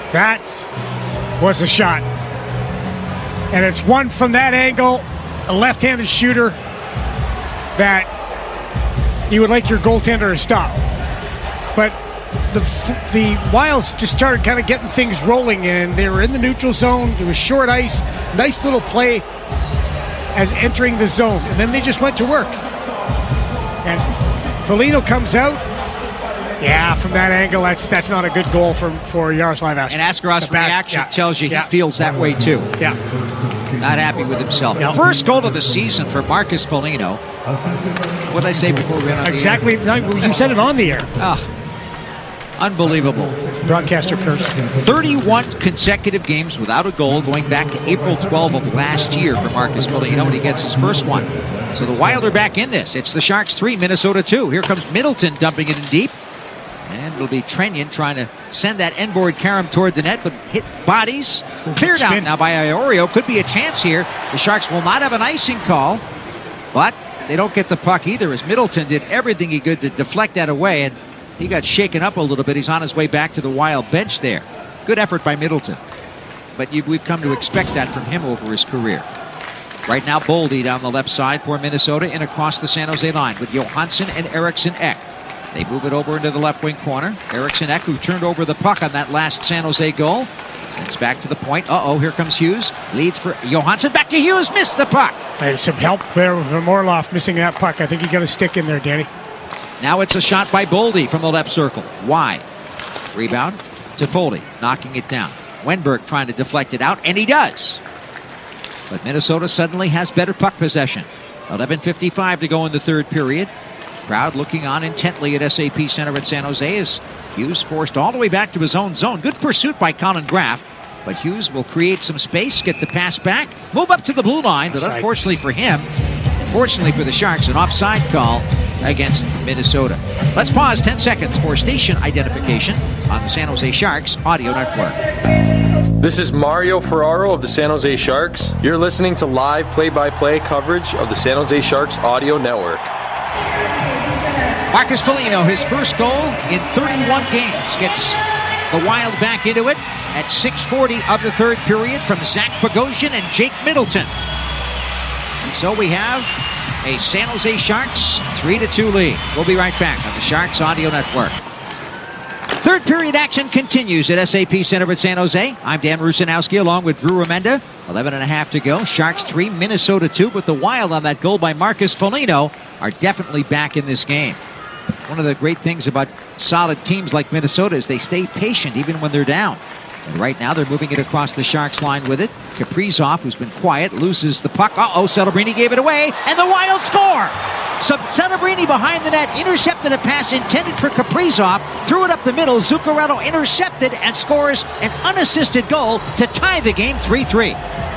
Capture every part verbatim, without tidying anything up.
That was a shot. And it's one from that angle, a left-handed shooter that you would like your goaltender to stop. But the the Wilds just started kind of getting things rolling, and they were in the neutral zone. It was short ice, nice little play as entering the zone, and then they just went to work. And Foligno comes out. Yeah, from that angle, that's that's not a good goal for, for Yaroslav Askarov. And Askarov's reaction yeah. tells you yeah. he feels that way too. Yeah. Not happy with himself. Yeah. First goal of the season for Marcus Foligno. What did I say before we went on Exactly. the air? You said it on the air. Oh, unbelievable. Broadcaster curse. thirty-one consecutive games without a goal going back to April twelfth of last year for Marcus Foligno when he gets his first one. So the Wild are back in this. It's the Sharks three, Minnesota two. Here comes Middleton dumping it in deep. And it'll be Trenyan trying to send that end-board carom toward the net, but hit bodies. Cleared out now by Iorio. Could be a chance here. The Sharks will not have an icing call, but they don't get the puck either, as Middleton did everything he could to deflect that away, and he got shaken up a little bit. He's on his way back to the Wild bench there. Good effort by Middleton. But you, we've come to expect that from him over his career. Right now, Boldy down the left side for Minnesota and across the San Jose line with Johansson and Eriksson Ek. They move it over into the left wing corner. Eriksson Ek, who turned over the puck on that last San Jose goal, sends back to the point. Uh-oh, here comes Hughes. Leads for Johansson. Back to Hughes. Missed the puck. There's some help there with Morloff missing that puck. I think he got a stick in there, Danny. Now it's a shot by Boldy from the left circle. Wide. Rebound to Foley, knocking it down. Wenberg trying to deflect it out, and he does. But Minnesota suddenly has better puck possession. eleven fifty-five to go in the third period. Crowd looking on intently at S A P Center at San Jose as Hughes forced all the way back to his own zone. Good pursuit by Colin Graff, but Hughes will create some space, get the pass back, move up to the blue line, but unfortunately for him, fortunately for the Sharks, an offside call against Minnesota. Let's pause ten seconds for station identification on the San Jose Sharks Audio Network. This is Mario Ferraro of the San Jose Sharks. You're listening to live play-by-play coverage of the San Jose Sharks Audio Network. Marcus Foligno, his first goal in thirty-one games, gets the Wild back into it at six forty of the third period from Zach Bogosian and Jake Middleton. And so we have a San Jose Sharks three to two lead. We'll be right back on the Sharks Audio Network. Third period action continues at S A P Center at San Jose. I'm Dan Rusanowski along with Drew Remenda. eleven and a half to go. Sharks three, Minnesota two, but the Wild on that goal by Marcus Foligno are definitely back in this game. One of the great things about solid teams like Minnesota is they stay patient even when they're down. And right now they're moving it across the Sharks line with it. Kaprizov, who's been quiet, loses the puck. Uh-oh, Celebrini gave it away, and the Wild score! So Celebrini behind the net intercepted a pass intended for Kaprizov, threw it up the middle. Zuccarello intercepted and scores an unassisted goal to tie the game three three.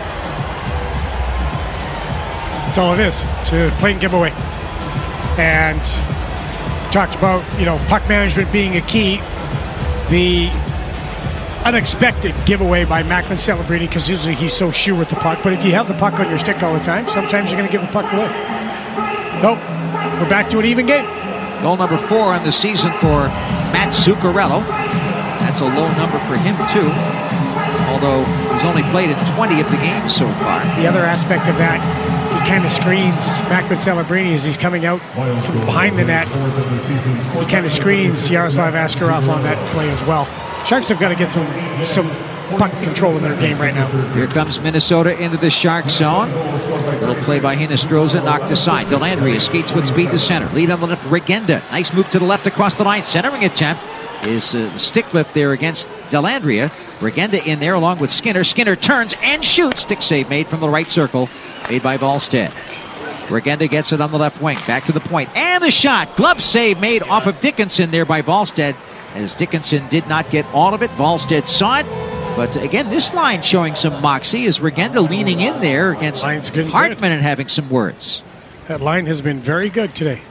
That's all it is. It's a plain giveaway. And talked about, you know, puck management being a key. The unexpected giveaway by Macklin Celebrini, because usually he's so sure with the puck. But if you have the puck on your stick all the time, sometimes you're going to give the puck away. Nope. We're back to an even game. Goal number four on the season for Matt Zuccarello. That's a low number for him, too. Although he's only played in twenty of the games so far. The other aspect of that, he kind of screens Macklin Celebrini as he's coming out from behind the net. He kind of screens Yaroslav Askarov on that play as well. Sharks have got to get some some puck control in their game right now. Here comes Minnesota into the Shark zone. Little play by Hinostroza, knocked aside. Dellandrea skates with speed to center. Lead on the left, Regenda. Nice move to the left across the line. Centering attempt is uh, the stick lift there against Dellandrea. Regenda in there along with Skinner. Skinner turns and shoots. Stick save made from the right circle, made by Wallstedt. Regenda gets it on the left wing. Back to the point. And the shot. Glove save made off of Dickinson there by Wallstedt. As Dickinson did not get all of it. Wallstedt saw it. But again, this line showing some moxie as Regenda leaning in there against Hartman good. And having some words. That line has been very good today.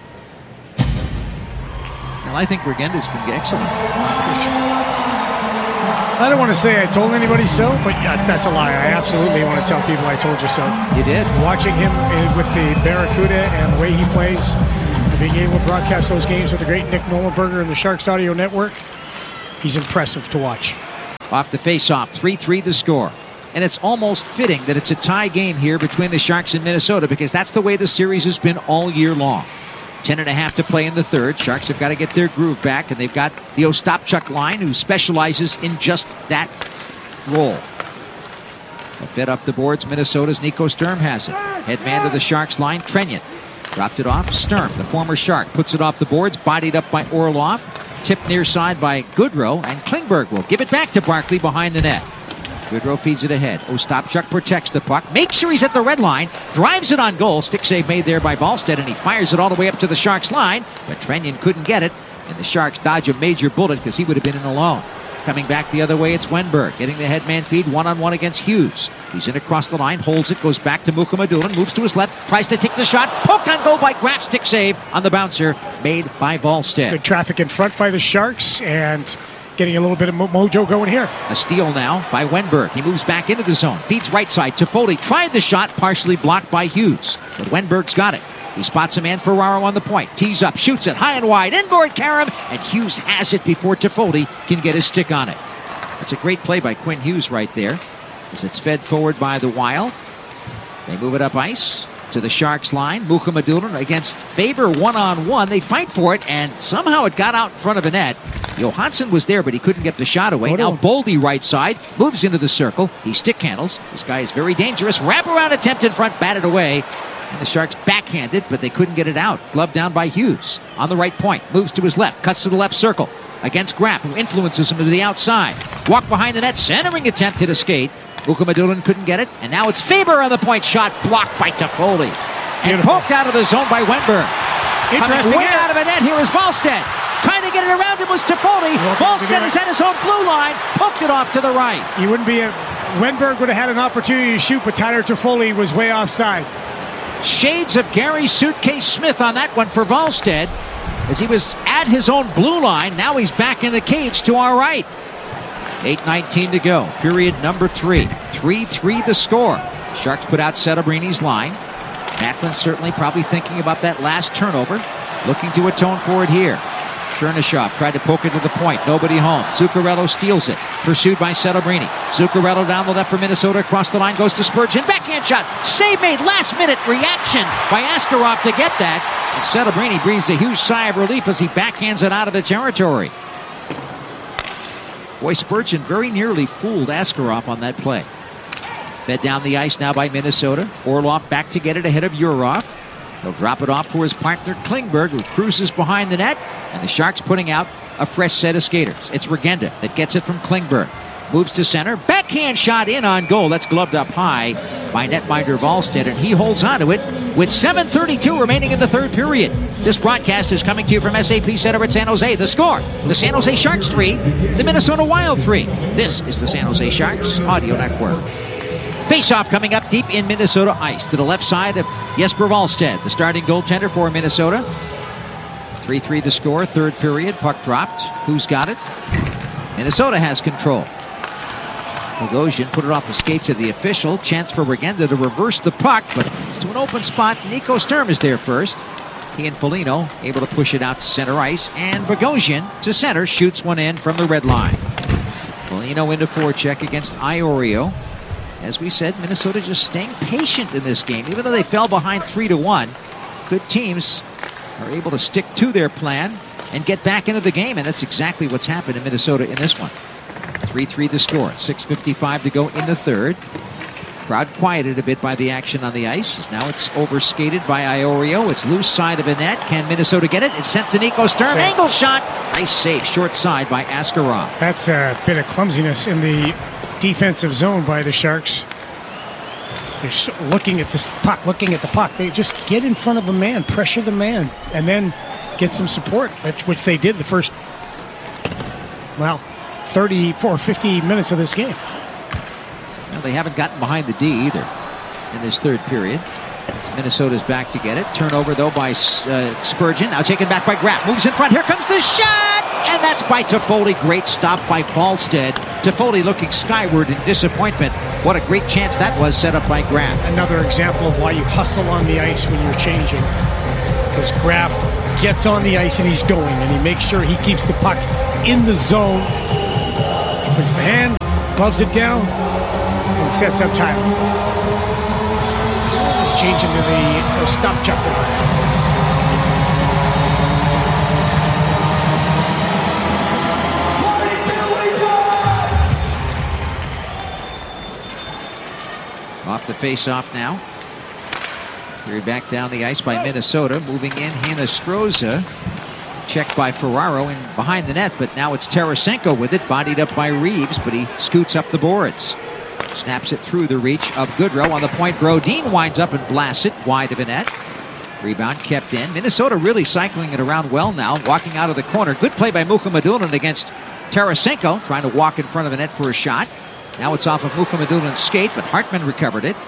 Well, I think Regenda's been excellent. I don't want to say I told anybody so, but yeah, that's a lie. I absolutely want to tell people I told you so. You did? Watching him with the Barracuda and the way he plays, and being able to broadcast those games with the great Nick Nollenberger and the Sharks Audio Network, he's impressive to watch. off the face-off. three three the score. And it's almost fitting that it's a tie game here between the Sharks and Minnesota, because that's the way the series has been all year long. Ten and a half to play in the third. Sharks have got to get their groove back, and they've got the Ostapchuk line, who specializes in just that role. Fed up the boards, Minnesota's Nico Sturm has it. Head man to the Sharks line, Trenyon. Dropped it off. Sturm, the former Shark, puts it off the boards, bodied up by Orlov. Tipped near side by Goodrow, and Klingberg will give it back to Barkley behind the net. Goodrow feeds it ahead. Ostapchuk protects the puck. Makes sure he's at the red line. Drives it on goal. Stick save made there by Wallstedt, and he fires it all the way up to the Sharks line. But Trenyon couldn't get it, and the Sharks dodge a major bullet because he would have been in alone. Coming back the other way, it's Wenberg getting the headman feed one-on-one against Hughes. He's in across the line, holds it, goes back to Mukhamadullin, moves to his left, tries to take the shot. Poked on goal by Graf. Stick save on the bouncer made by Wallstedt. Good traffic in front by the Sharks, and getting a little bit of mo- mojo going here. A steal now by Wenberg. He moves back into the zone. Feeds right side. Toffoli tried the shot, partially blocked by Hughes. But Wenberg's got it. He spots a man, Ferraro on the point. Tees up, shoots it high and wide. Inboard Karam, and Hughes has it before Toffoli can get his stick on it. That's a great play by Quinn Hughes right there, as it's fed forward by the Wild. They move it up ice to the Sharks line. Mukhamadullin against Faber one-on-one. They fight for it, and somehow it got out in front of the net. Johansson was there, but he couldn't get the shot away. Now Boldy right side, moves into the circle. He stick handles. This guy is very dangerous. Wraparound attempt in front, batted away. And the Sharks backhanded, but they couldn't get it out. Glove down by Hughes. On the right point, moves to his left, cuts to the left circle. Against Graf, who influences him to the outside. Walk behind the net, centering attempt, hit a skate. Mukhamadullin couldn't get it, and now it's Faber on the point shot, blocked by Toffoli. And Beautiful. Poked out of the zone by Wenberg. Coming way out of the net, here is Wallstedt. Trying to get it around him was Toffoli. Wallstedt is at his own blue line, poked it off to the right. He wouldn't be a... Wenberg would have had an opportunity to shoot, but Tyler Toffoli was way offside. Shades of Gary Suitcase Smith on that one for Wallstedt, as he was at his own blue line. Now he's back in the cage to our right. eight nineteen to go. Period number three. three three the score. Sharks put out Settebrini's line. Macklin certainly probably thinking about that last turnover. Looking to atone for it here. Chernyshov tried to poke it to the point. Nobody home. Zuccarello steals it. Pursued by Settebrini. Zuccarello down the left for Minnesota. Across the line goes to Spurgeon. Backhand shot. Save made. Last minute reaction by Askarov to get that. And Settebrini breathes a huge sigh of relief as he backhands it out of the territory. Boy, Spurgeon very nearly fooled Askarov on that play. Fed down the ice now by Minnesota. Orlov back to get it ahead of Yurov. He'll drop it off for his partner Klingberg, who cruises behind the net. And the Sharks putting out a fresh set of skaters. It's Regenda that gets it from Klingberg. Moves to center. Backhand shot in on goal. That's gloved up high by netminder Wallstedt, and he holds on to it with seven thirty-two remaining in the third period. This broadcast is coming to you from S A P Center at San Jose. The score, the San Jose Sharks three, the Minnesota Wild three. This is the San Jose Sharks Audio Network. Face-off coming up deep in Minnesota ice to the left side of Jesper Wallstedt, the starting goaltender for Minnesota. three three the score, third period, puck dropped. Who's got it? Minnesota has control. Bogosian put it off the skates of the official. Chance for Regenda to reverse the puck, but it's to an open spot. Nico Sturm is there first. He and Foligno able to push it out to center ice, and Bogosian to center shoots one in from the red line. Foligno into forecheck against Iorio. As we said, Minnesota just staying patient in this game, even though they fell behind three to one. Good teams are able to stick to their plan and get back into the game, and that's exactly what's happened in Minnesota in this one. three three the score. six fifty-five to go in the third. Crowd quieted a bit by the action on the ice. Now it's overskated by Iorio. It's loose side of a net. Can Minnesota get it? It's sent to Nico Sturm. Save. Angle shot. Nice save. Short side by Askarov. That's a bit of clumsiness in the defensive zone by the Sharks. They're looking at this puck, looking at the puck. They just get in front of a man, pressure the man, and then get some support, which they did the first, well, thirty-four, fifty minutes of this game. Well, they haven't gotten behind the D either in this third period. Minnesota's back to get it. Turnover, though, by uh, Spurgeon. Now taken back by Graf. Moves in front. Here comes the shot! And that's by Toffoli. Great stop by Wallstedt. Toffoli looking skyward in disappointment. What a great chance that was set up by Graf. Another example of why you hustle on the ice when you're changing. Because Graf gets on the ice and he's going, and he makes sure he keeps the puck in the zone. Puts the hand, gloves it down, and sets up Tyler. Change into the uh, stop jumper. Off the face-off now. Carried back down the ice by Minnesota. Moving in, Hinostroza. Checked by Ferraro and behind the net, but now it's Tarasenko with it. Bodied up by Reeves, but he scoots up the boards. Snaps it through the reach of Goodrow. On the point, Brodin winds up and blasts it wide of the net. Rebound kept in. Minnesota really cycling it around well now. Walking out of the corner. Good play by Mukhamadullin against Tarasenko. Trying to walk in front of the net for a shot. Now it's off of Mukhamadulin's skate, but Hartman recovered it.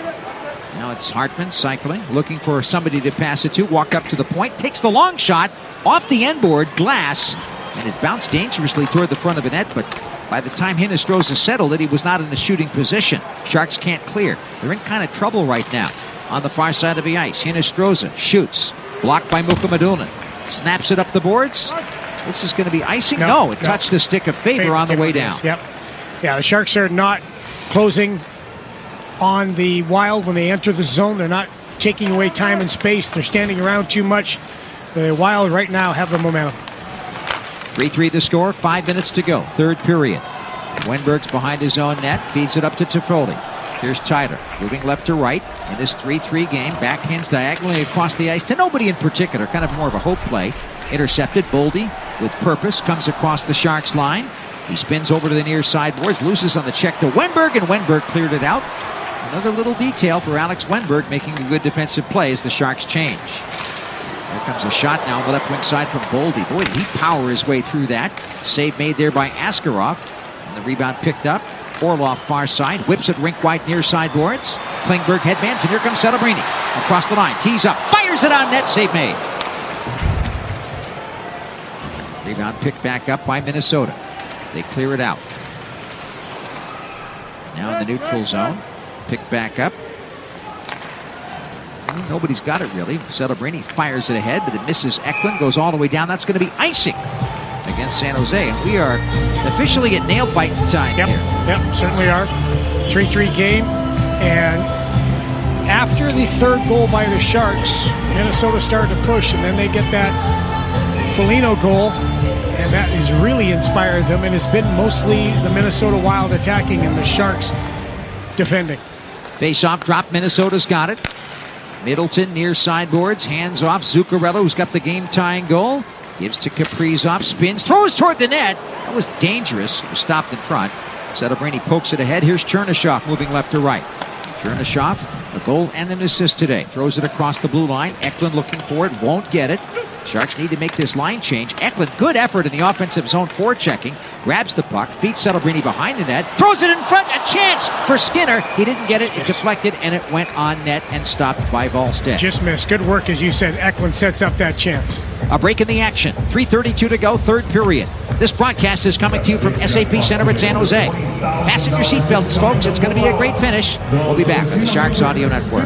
Now it's Hartman cycling, looking for somebody to pass it to. Walk up to the point, takes the long shot off the end board, glass, and it bounced dangerously toward the front of the net, but by the time Hinostroza settled it, he was not in the shooting position. Sharks can't clear. They're in kind of trouble right now on the far side of the ice. Hinostroza shoots, blocked by Mukhamadullin. Snaps it up the boards. This is going to be icing? No, no it no. touched the stick of Faber, Faber on the way down. Yep. Yeah, the Sharks are not closing on the Wild when they enter the zone. They're not taking away time and space. They're standing around too much. The Wild right now have the momentum. three three the score, five minutes to go. Third period. Wenberg's behind his own net, feeds it up to Toffoli. Here's Tyler, moving left to right in this three three game. Backhands diagonally across the ice to nobody in particular, kind of more of a hope play. Intercepted, Boldy with purpose, comes across the Sharks line. He spins over to the near sideboards, loses on the check to Wenberg, and Wenberg cleared it out. Another little detail for Alex Wenberg, making a good defensive play as the Sharks change. Here comes a shot now on the left wing side from Boldy. Boy, did he power his way through that. Save made there by Askarov. And the rebound picked up. Orlov far side, whips it rink wide near sideboards. Klingberg headbands, and here comes Celebrini. Across the line, tees up, fires it on net, save made. Rebound picked back up by Minnesota. They clear it out. Now in the neutral zone. Picked back up. Well, nobody's got it really. Celebrini fires it ahead, but it misses Eklund. Goes all the way down. That's going to be icing against San Jose. And we are officially at nail bite time yep. here. Yep, certainly are. three three game. And after the third goal by the Sharks, Minnesota started to push, and then they get that Foligno goal. And that has really inspired them, and it's been mostly the Minnesota Wild attacking and the Sharks defending. Face-off drop, Minnesota's got it. Middleton near sideboards, hands off. Zuccarello, who's got the game-tying goal, gives to Kaprizov, spins, throws toward the net. That was dangerous. It was stopped in front. Celebrini pokes it ahead. Here's Chernyshov moving left to right. Chernyshov, a goal and an assist today. Throws it across the blue line. Eklund looking for it, won't get it. Sharks need to make this line change. Eklund, good effort in the offensive zone forechecking. Grabs the puck, feeds Celebrini behind the net, throws it in front, a chance for Skinner. He didn't get it, it deflected, and it went on net and stopped by Wallstedt. Just missed. Good work, as you said. Eklund sets up that chance. A break in the action. three thirty-two to go, third period. This broadcast is coming to you from S A P Center at San Jose. Fasten your seatbelts, folks. It's going to be a great finish. We'll be back on the Sharks Audio Network.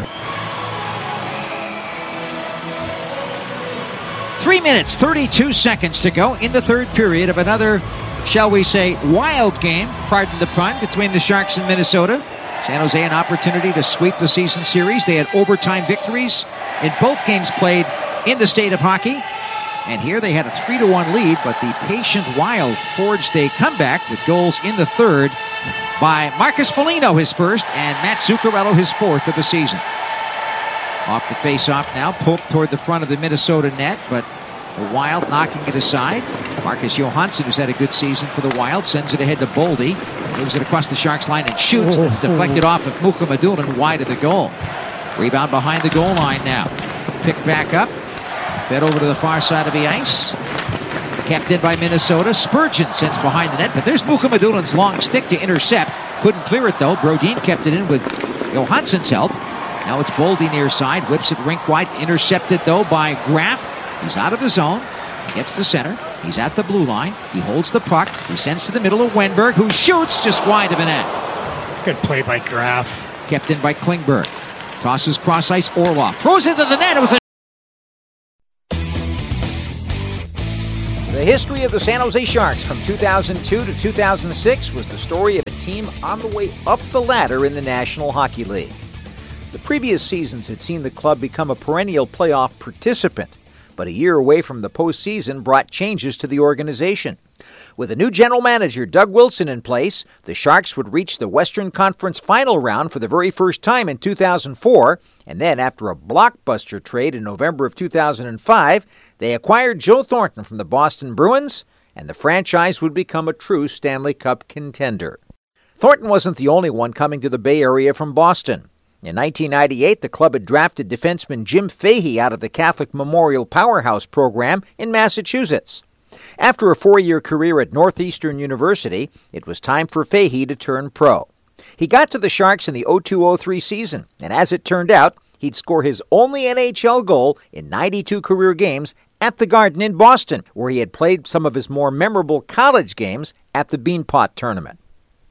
Three minutes, thirty-two seconds to go in the third period of another, shall we say, wild game, pardon the pun, between the Sharks and Minnesota. San Jose an opportunity to sweep the season series. They had overtime victories in both games played in the state of hockey. And here they had a three to one lead, but the patient Wild forged a comeback with goals in the third by Marcus Foligno, his first, and Matt Zuccarello, his fourth of the season. Off the face-off now, poked toward the front of the Minnesota net, but the Wild knocking it aside. Marcus Johansson, who's had a good season for the Wild, sends it ahead to Boldy. Moves it across the Sharks line and shoots. Oh, it's deflected oh. off of Mukhamadullin wide of the goal. Rebound behind the goal line now. Picked back up. Fed over to the far side of the ice. Kept in by Minnesota. Spurgeon sends behind the net, but there's Mukhamadullin's long stick to intercept. Couldn't clear it though. Brodin kept it in with Johansson's help. Now it's Boldy near side, whips it rink wide, intercepted though by Graf. He's out of the zone, gets to center, he's at the blue line, he holds the puck, he sends to the middle of Wenberg, who shoots just wide of the net. Good play by Graf. Kept in by Klingberg. Tosses cross ice, Orlov throws into the net. It was a history of the San Jose Sharks from two thousand two to two thousand six was the story of a team on the way up the ladder in the National Hockey League. The previous seasons had seen the club become a perennial playoff participant, but a year away from the postseason brought changes to the organization. With a new general manager, Doug Wilson, in place, the Sharks would reach the Western Conference final round for the very first time in two thousand four, and then after a blockbuster trade in November of two thousand five, they acquired Joe Thornton from the Boston Bruins, and the franchise would become a true Stanley Cup contender. Thornton wasn't the only one coming to the Bay Area from Boston. In nineteen ninety-eight, the club had drafted defenseman Jim Fahey out of the Catholic Memorial Powerhouse program in Massachusetts. After a four-year career at Northeastern University, it was time for Fahey to turn pro. He got to the Sharks in the oh two oh three season, and as it turned out, he'd score his only N H L goal in ninety-two career games at the Garden in Boston, where he had played some of his more memorable college games at the Beanpot Tournament.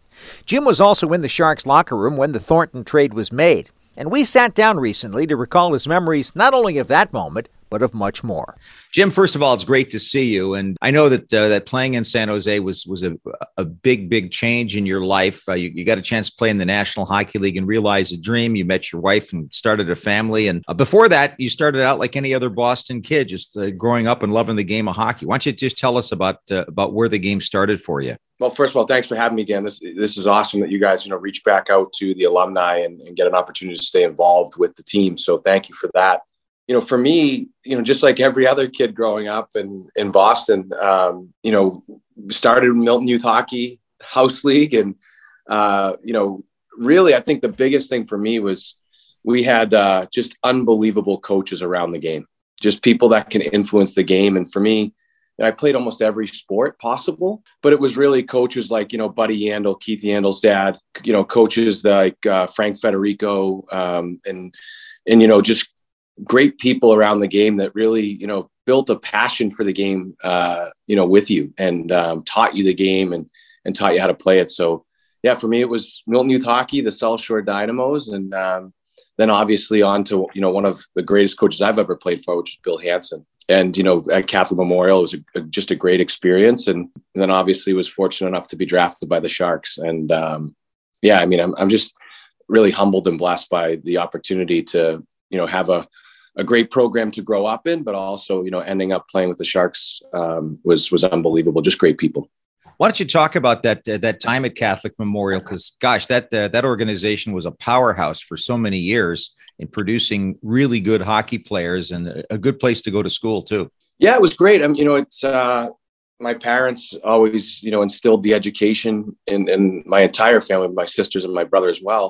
Jim was also in the Sharks locker room when the Thornton trade was made, and we sat down recently to recall his memories not only of that moment, but of much more. Jim, first of all, it's great to see you. And I know that uh, that playing in San Jose was was a, a big, big change in your life. Uh, you, you got a chance to play in the National Hockey League and realize a dream. You met your wife and started a family. And uh, before that, you started out like any other Boston kid, just uh, growing up and loving the game of hockey. Why don't you just tell us about uh, about where the game started for you? Well, first of all, thanks for having me, Dan. This this is awesome that you guys, you know, reach back out to the alumni and, and get an opportunity to stay involved with the team. So thank you for that. You know, for me, you know, just like every other kid growing up in, in Boston, um, you know, started Milton Youth Hockey House League. And, uh, you know, really, I think the biggest thing for me was we had uh, just unbelievable coaches around the game, just people that can influence the game. And for me, I played almost every sport possible, but it was really coaches like, you know, Buddy Yandel, Keith Yandel's dad, you know, coaches like uh, Frank Federico um, and, and, you know, just great people around the game that really, you know, built a passion for the game, uh, you know, with you and um, taught you the game and, and taught you how to play it. So yeah, for me, it was Milton Youth Hockey, the South Shore Dynamos. And um, then obviously on to, you know, one of the greatest coaches I've ever played for, which is Bill Hansen. And, you know, at Catholic Memorial, it was a, a, just a great experience. And, and then obviously was fortunate enough to be drafted by the Sharks. And um, yeah, I mean, I'm, I'm just really humbled and blessed by the opportunity to, you know, have a, a great program to grow up in, but also, you know, ending up playing with the Sharks um, was, was unbelievable. Just great people. Why don't you talk about that uh, that time at Catholic Memorial? Because, gosh, that uh, that organization was a powerhouse for so many years in producing really good hockey players and a good place to go to school, too. Yeah, it was great. I mean, you know, it's uh, my parents always, you know, instilled the education in, in my entire family, my sisters and my brother as well.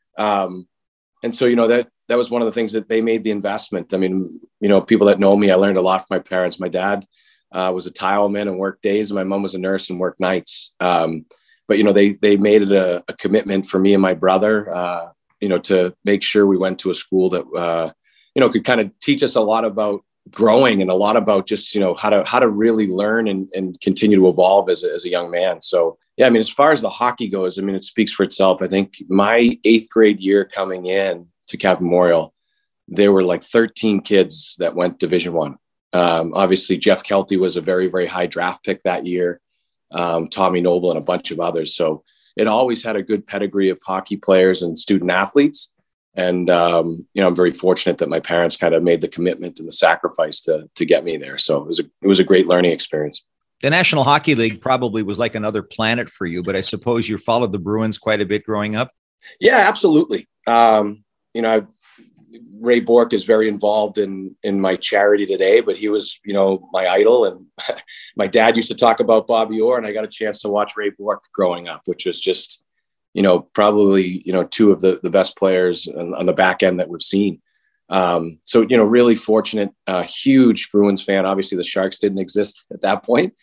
Um, and so, you know, that that was one of the things that they made the investment. I mean, you know, people that know me, I learned a lot from my parents. My dad Uh, was a tileman and worked days. And my mom was a nurse and worked nights. Um, but, you know, they, they made it a, a commitment for me and my brother, uh, you know, to make sure we went to a school that, uh, you know, could kind of teach us a lot about growing and a lot about just, you know, how to, how to really learn and, and continue to evolve as a, as a young man. So, yeah, I mean, as far as the hockey goes, I mean, it speaks for itself. I think my eighth grade year coming in to Catholic Memorial, there were like thirteen kids that went Division One. Um, obviously, Jeff Kelty was a very, very high draft pick that year, um, Tommy Noble and a bunch of others. So it always had a good pedigree of hockey players and student athletes. And, um, you know, I'm very fortunate that my parents kind of made the commitment and the sacrifice to to get me there. So it was a, it was a great learning experience. The National Hockey League probably was like another planet for you, but I suppose you followed the Bruins quite a bit growing up. Yeah, absolutely. Um, you know, I've, Ray Bourque is very involved in, in my charity today, but he was, you know, my idol. And my dad used to talk about Bobby Orr, and I got a chance to watch Ray Bourque growing up, which was just, you know, probably, you know, two of the, the best players on, on the back end that we've seen. Um, so, you know, really fortunate, uh, huge Bruins fan. Obviously the Sharks didn't exist at that point.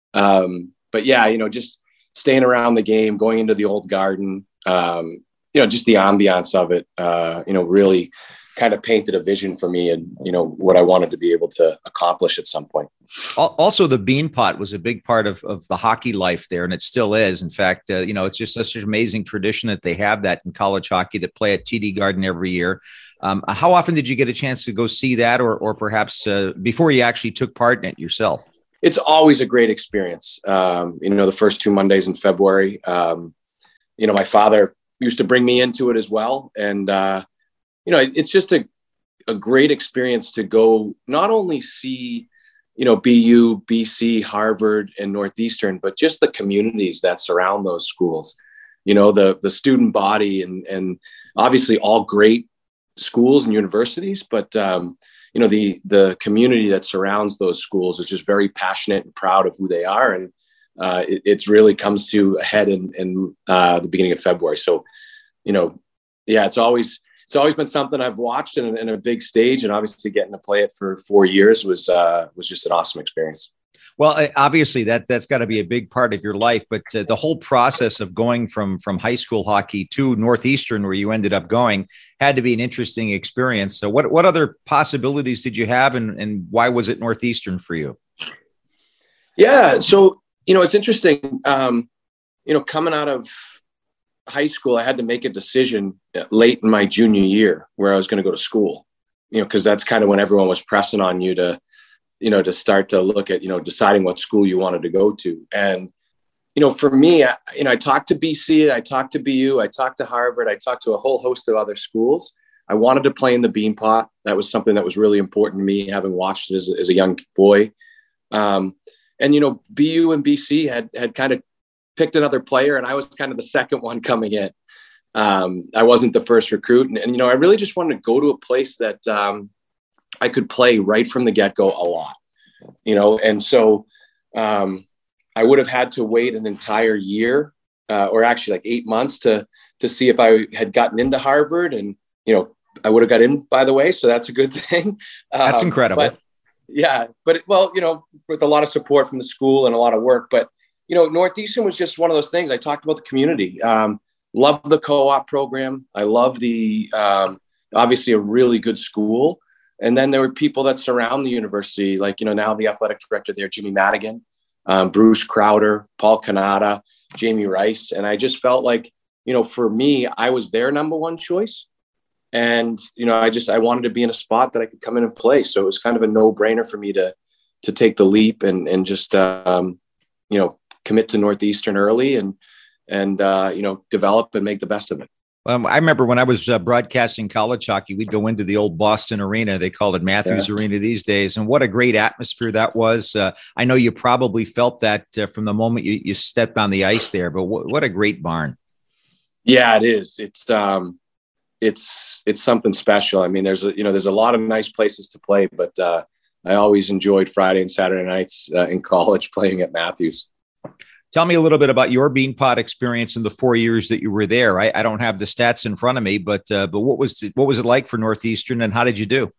Um, but yeah, you know, just staying around the game, going into the old Garden, um, you know, just the ambiance of it, uh, you know, really kind of painted a vision for me and, you know, what I wanted to be able to accomplish at some point. Also, the Beanpot was a big part of, of the hockey life there, and it still is. In fact, uh, you know, it's just such an amazing tradition that they have that in college hockey, that play at T D Garden every year. Um, how often did you get a chance to go see that, or or perhaps uh, before you actually took part in it yourself? it's always a great experience. Um, you know, the first two Mondays in February, um, you know, my father used to bring me into it as well. And, uh, you know, it, it's just a, a great experience to go not only see, you know, B U, B C, Harvard, and Northeastern, but just the communities that surround those schools, you know, the, the student body and, and obviously all great schools and universities, but, um, you know, the, the community that surrounds those schools is just very passionate and proud of who they are. And uh, it it's really comes to a head in, in uh, the beginning of February. So, you know, yeah, it's always, it's always been something I've watched in, in a big stage, and obviously getting to play it for four years was, uh, was just an awesome experience. Well, obviously that that's got to be a big part of your life, but uh, the whole process of going from from high school hockey to Northeastern, where you ended up going, had to be an interesting experience. So what, what other possibilities did you have, and, and why was it Northeastern for you? Yeah. So, you know, it's interesting, um, you know, coming out of high school, I had to make a decision late in my junior year where I was going to go to school, you know, because that's kind of when everyone was pressing on you to, you know, to start to look at, you know, deciding what school you wanted to go to. And, you know, for me, I, you know, I talked to B C, I talked to B U, I talked to Harvard, I talked to a whole host of other schools. I wanted to play in the Beanpot. That was something that was really important to me, having watched it as, as a young boy. Um, and, you know, B U and B C had, had kind of picked another player, and I was kind of the second one coming in. Um, I wasn't the first recruit. And, and, you know, I really just wanted to go to a place that, um, I could play right from the get-go a lot, you know? And so um, I would have had to wait an entire year uh, or actually like eight months to, to see if I had gotten into Harvard, and, you know, I would have got in, by the way. So that's a good thing. That's um, incredible. But, yeah. But well, you know, with a lot of support from the school and a lot of work, but, you know, Northeastern was just one of those things. I talked about the community, um, love the co-op program. I love the, um, obviously a really good school. And then there were people that surround the university, like, you know, now the athletic director there, Jimmy Madigan, um, Bruce Crowder, Paul Canada, Jamie Rice. And I just felt like, you know, for me, I was their number one choice. And, you know, I just, I wanted to be in a spot that I could come in and play. So it was kind of a no brainer for me to, to take the leap and, and just, um, you know, commit to Northeastern early and, and, uh, you know, develop and make the best of it. Um, I remember when I was uh, broadcasting college hockey, we'd go into the old Boston Arena. They called it Matthews yeah. Arena these days. And what a great atmosphere that was. Uh, I know you probably felt that uh, from the moment you, you stepped on the ice there, but w- what a great barn. Yeah, it is. It's, um, it's, it's something special. I mean, there's a, you know, there's a lot of nice places to play, but uh, I always enjoyed Friday and Saturday nights uh, in college playing at Matthews. Tell me a little bit about your Beanpot experience in the four years that you were there. I, I don't have the stats in front of me, but uh, but what was it, what was it like for Northeastern, and how did you do?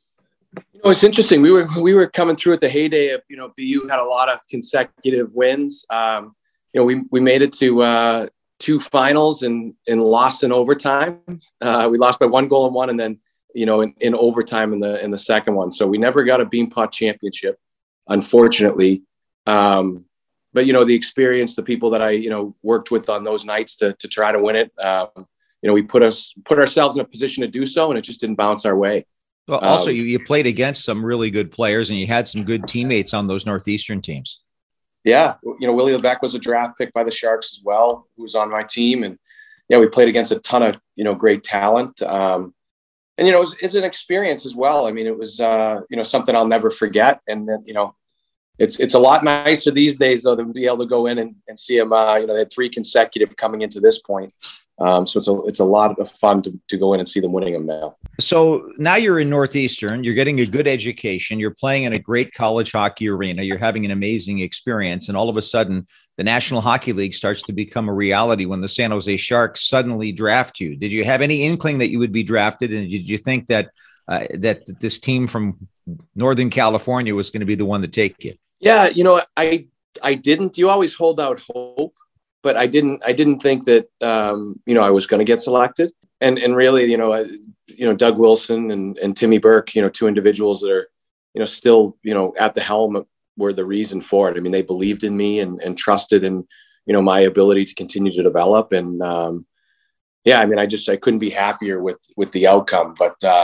You know, it's interesting. We were we were coming through at the heyday of, you know, B U had a lot of consecutive wins. Um, you know, we we made it to uh, two finals and and lost in overtime. Uh, we lost by one goal in one, and then, you know, in, in overtime in the in the second one. So we never got a Beanpot championship, unfortunately. Um, But, you know, the experience, the people that I, you know, worked with on those nights to to try to win it, um, you know, we put us put ourselves in a position to do so, and it just didn't bounce our way. Well, also, um, you, you played against some really good players, and you had some good teammates on those Northeastern teams. Yeah. You know, Willie Levesque was a draft pick by the Sharks as well, who was on my team. And, yeah, we played against a ton of, you know, great talent. Um, and, you know, it was, it's an experience as well. I mean, it was, uh, you know, something I'll never forget. And then, you know, It's it's a lot nicer these days, though, to be able to go in and, and see them. Uh, you know, they had three consecutive coming into this point. Um, so it's a, it's a lot of fun to, to go in and see them winning them now. So now you're in Northeastern, you're getting a good education, you're playing in a great college hockey arena, you're having an amazing experience. And all of a sudden, the National Hockey League starts to become a reality when the San Jose Sharks suddenly draft you. Did you have any inkling that you would be drafted? And did you think that uh, that this team from Northern California was going to be the one to take you? Yeah, you know, I I didn't. You always hold out hope, but I didn't. I didn't think that um, you know, I was going to get selected. And and really, you know, I, you know, Doug Wilson and and Timmy Burke, you know, two individuals that are, you know, still, you know, at the helm were the reason for it. I mean, they believed in me and and trusted in, you know, my ability to continue to develop. And um, yeah, I mean, I just I couldn't be happier with with the outcome. But um,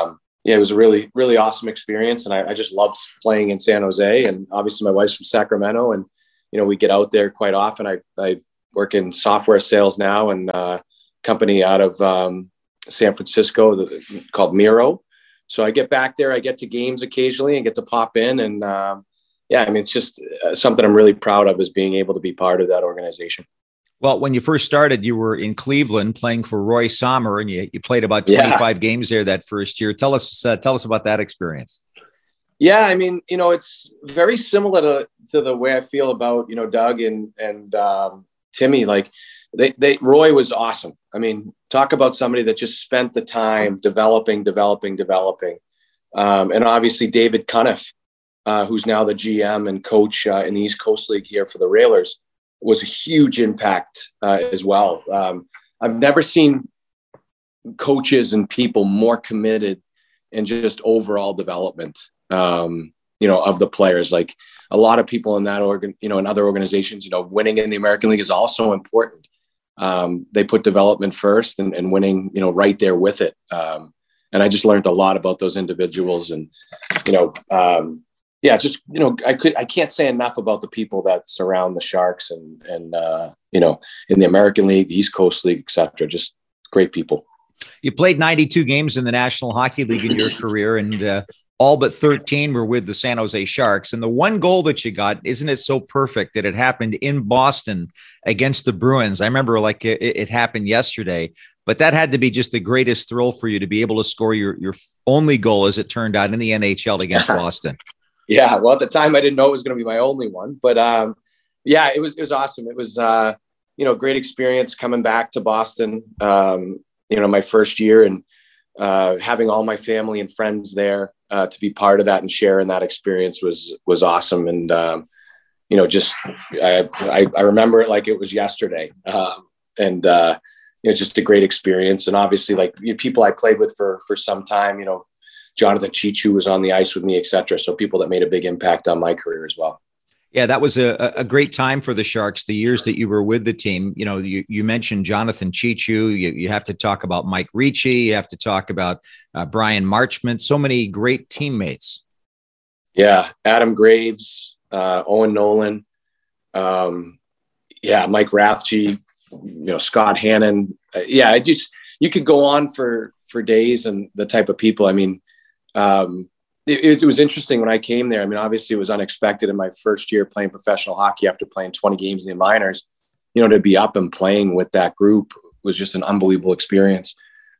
yeah, it was a really, really awesome experience. And I, I just loved playing in San Jose. And obviously my wife's from Sacramento, and, you know, we get out there quite often. I, I work in software sales now, and uh company out of um, San Francisco the, called Miro. So I get back there, I get to games occasionally and get to pop in. And um, yeah, I mean, it's just uh, something I'm really proud of, is being able to be part of that organization. Well, when you first started, you were in Cleveland playing for Roy Sommer, and you, you played about twenty-five yeah. games there that first year. Tell us, uh, tell us about that experience. Yeah, I mean, you know, it's very similar to, to the way I feel about, you know, Doug and, and um, Timmy. Like they, they, Roy was awesome. I mean, talk about somebody that just spent the time developing, developing, developing. Um, and obviously David Cuniff, uh, who's now the G M and coach uh, in the East Coast League here for the Railers, was a huge impact uh, as well. Um, I've never seen coaches and people more committed in just overall development, um, you know, of the players. Like a lot of people in that organ, you know, in other organizations, you know, winning in the American League is also important. Um, they put development first, and, and winning, you know, right there with it. Um, and I just learned a lot about those individuals, and, you know, um, yeah, just, you know, I could, I can't say enough about the people that surround the Sharks, and, and, uh, you know, in the American League, the East Coast League, et cetera, just great people. You played ninety-two games in the National Hockey League in your career, and uh, all but thirteen were with the San Jose Sharks. And the one goal that you got, isn't it so perfect that it happened in Boston against the Bruins? I remember like it, it happened yesterday, but that had to be just the greatest thrill for you to be able to score your, your only goal, as it turned out, in the N H L against Boston. Yeah. Well, at the time I didn't know it was going to be my only one, but um, yeah, it was, it was awesome. It was, uh, you know, great experience coming back to Boston, um, you know, my first year, and uh, having all my family and friends there uh, to be part of that and sharing that experience was, was awesome. And, um, you know, just, I, I, I remember it like it was yesterday. Um, and, uh, you know, just a great experience. And obviously, like, you know, people I played with for, for some time, you know, Jonathan Cheechoo was on the ice with me, et cetera. So people that made a big impact on my career as well. Yeah, that was a, a great time for the Sharks, the years that you were with the team. You know, you, you mentioned Jonathan Cheechoo. You, you have to talk about Mike Ricci. You have to talk about uh, Brian Marchment. So many great teammates. Yeah, Adam Graves, uh, Owen Nolan. Um, yeah, Mike Rathje, you know, Scott Hannon. Uh, yeah, I just, you could go on for, for days, and the type of people. I mean, um, It, it was interesting when I came there. I mean, obviously it was unexpected in my first year playing professional hockey after playing twenty games in the minors, you know, to be up and playing with that group was just an unbelievable experience.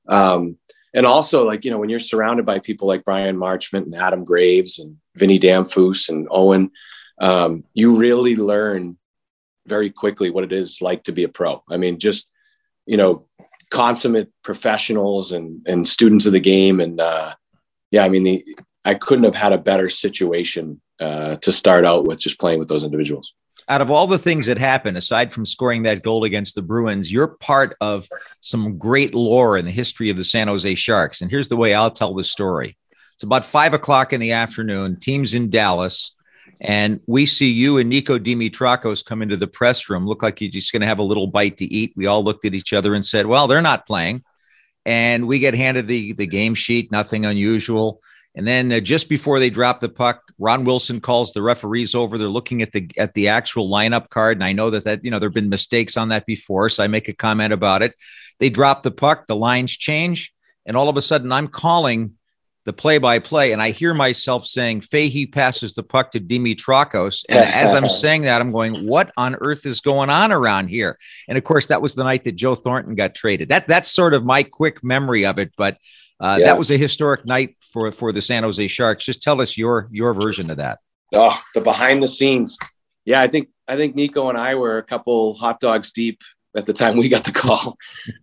Um, and also, like, you know, when you're surrounded by people like Brian Marchment and Adam Graves and Vinny Damphousse and Owen, um, you really learn very quickly what it is like to be a pro. I mean, just, you know, consummate professionals and, and students of the game. And uh, yeah, I mean, the, I couldn't have had a better situation uh, to start out with, just playing with those individuals. Out of all the things that happened, aside from scoring that goal against the Bruins, you're part of some great lore in the history of the San Jose Sharks. And here's the way I'll tell the story. It's about five o'clock in the afternoon, team's in Dallas, and we see you and Nico Dimitrakos come into the press room. Look like you're just going to have a little bite to eat. We all looked at each other and said, well, they're not playing. And we get handed the, the game sheet, nothing unusual. And then uh, just before they drop the puck, Ron Wilson calls the referees over. They're looking at the at the actual lineup card. And I know that, that, you know, there have been mistakes on that before, so I make a comment about it. They drop the puck, the lines change, and all of a sudden I'm calling the play-by-play, and I hear myself saying, Fahey passes the puck to Dimitrakos. And as I'm saying that, I'm going, what on earth is going on around here? And, of course, that was the night that Joe Thornton got traded. That That's sort of my quick memory of it, but uh, yeah. That was a historic night for, for the San Jose Sharks. Just tell us your your version of that. Oh, the behind the scenes. Yeah, I think I think Nico and I were a couple hot dogs deep at the time we got the call,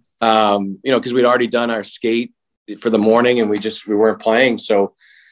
um, you know, because we'd already done our skate for the morning and we just, we weren't playing. So,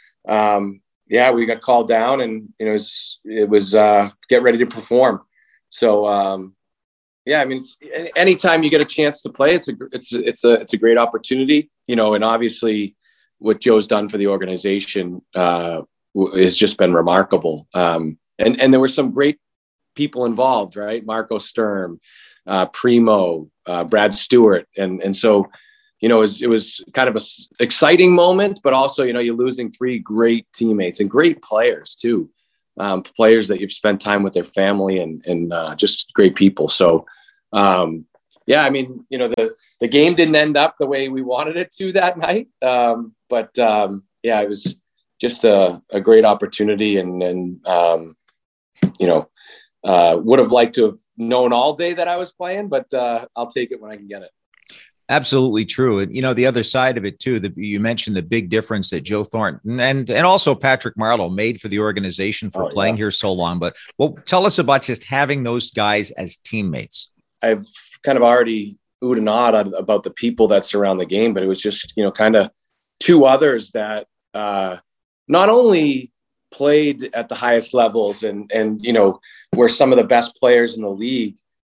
um, yeah, we got called down and, you know, it was, it was uh, get ready to perform. So, um, yeah, I mean, it's, anytime you get a chance to play, it's a, it's, it's a, it's a great opportunity, you know, and obviously what Joe's done for the organization uh, has just been remarkable. Um, and, and there were some great people involved, right? Marco Sturm, uh, Primo, uh, Brad Stewart. And, and so, you know, it was, it was kind of a s- exciting moment, but also, you know, you're losing three great teammates and great players too. Um, players that you've spent time with their family and, and uh, just great people. So, um, yeah, I mean, you know, the, the game didn't end up the way we wanted it to that night. Um, but um, yeah, it was just a, a great opportunity, and, and um, you know, uh, would have liked to have known all day that I was playing, but uh, I'll take it when I can get it. Absolutely true. And, you know, the other side of it, too, that you mentioned the big difference that Joe Thornton and and also Patrick Marleau made for the organization for oh, playing yeah. here so long. But well, tell us about just having those guys as teammates. I've kind of already oohed and awed about the people that surround the game, but it was just, you know, kind of two others that uh, not only played at the highest levels and, and, you know, were some of the best players in the league,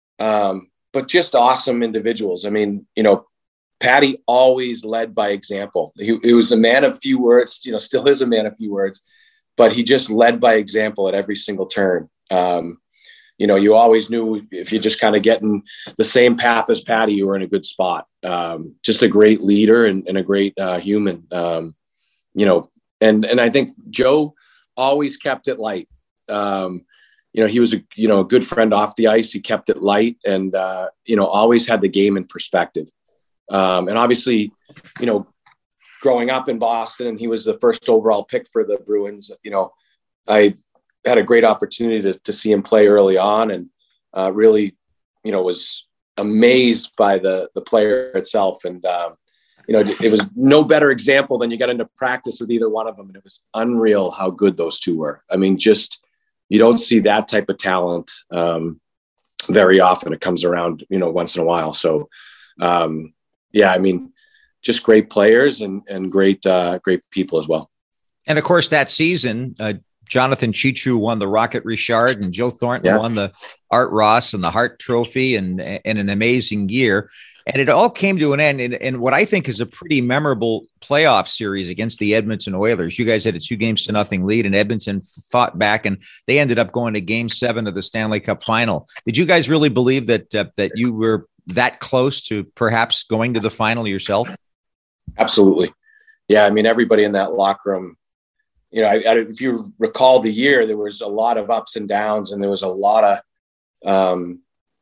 um, but just awesome individuals. I mean, you know, Patty always led by example. He, he was a man of few words, you know, still is a man of few words, but he just led by example at every single turn. Um, you know, you always knew if you're just kind of getting the same path as Patty, you were in a good spot. Um, just a great leader and, and a great uh, human, um, you know, and, and I think Joe always kept it light. Um, You know, he was a, you know, a good friend off the ice. He kept it light and, uh, you know, always had the game in perspective. Um, and obviously, you know, growing up in Boston, and he was the first overall pick for the Bruins, you know, I had a great opportunity to, to see him play early on, and uh, really, you know, was amazed by the, the player itself. And, um, you know, it, it was no better example than you got into practice with either one of them. And it was unreal how good those two were. I mean, just, you don't see that type of talent um, very often. It comes around, you know, once in a while. So, um, yeah, I mean, just great players and and great uh, great people as well. And of course, that season, uh, Jonathan Chichu won the Rocket Richard, and Joe Thornton Yeah. won the Art Ross and the Hart Trophy, and and an amazing year. And it all came to an end in, in what I think is a pretty memorable playoff series against the Edmonton Oilers. You guys had a two games to nothing lead, and Edmonton fought back, and they ended up going to game seven of the Stanley Cup final. Did you guys really believe that uh, that you were that close to perhaps going to the final yourself? Absolutely. Yeah. I mean, everybody in that locker room, you know, I, I, if you recall the year, there was a lot of ups and downs, and there was a lot of, um,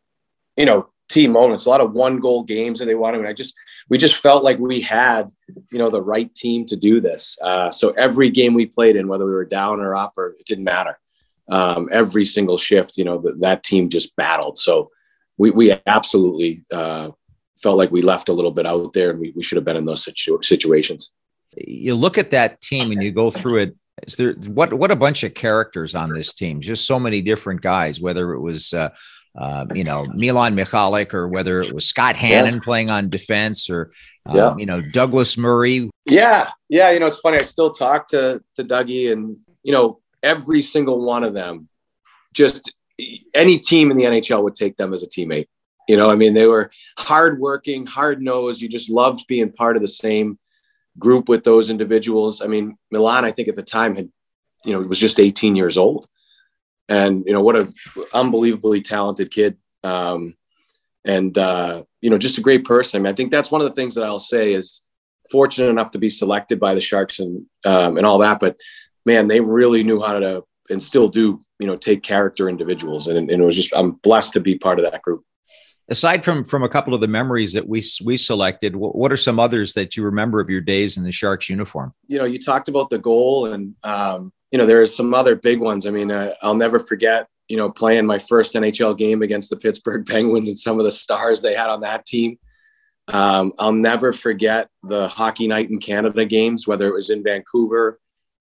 you know, team moments, a lot of one goal games that they wanted. And I just, we just felt like we had, you know, the right team to do this. Uh, so every game we played in, whether we were down or up, or it didn't matter. Um, every single shift, you know, that that team just battled. So we, we absolutely uh, felt like we left a little bit out there, and we, we should have been in those situ- situations. You look at that team and you go through it. Is there what, what a bunch of characters on this team, just so many different guys, whether it was, uh, Uh, you know, Milan Michalik, or whether it was Scott Hannon yes. playing on defense, or, um, yeah. you know, Douglas Murray. Yeah. Yeah. You know, it's funny. I still talk to, to Dougie, and, you know, every single one of them, just any team in the N H L would take them as a teammate. You know, I mean, they were hardworking, hard nosed. You just loved being part of the same group with those individuals. I mean, Milan, I think at the time had, you know, was just eighteen years old. And, you know, what a unbelievably talented kid. Um, and, uh, you know, just a great person. I mean, I think that's one of the things that I'll say is fortunate enough to be selected by the Sharks and, um, and all that. But man, they really knew how to, and still do, you know, take character individuals. And, and it was just, I'm blessed to be part of that group. Aside from, from a couple of the memories that we, we selected, what, what are some others that you remember of your days in the Sharks uniform? You know, you talked about the goal, and, um, you know, there are some other big ones. I mean, uh, I'll never forget, you know, playing my first N H L game against the Pittsburgh Penguins and some of the stars they had on that team. Um, I'll never forget the Hockey Night in Canada games, whether it was in Vancouver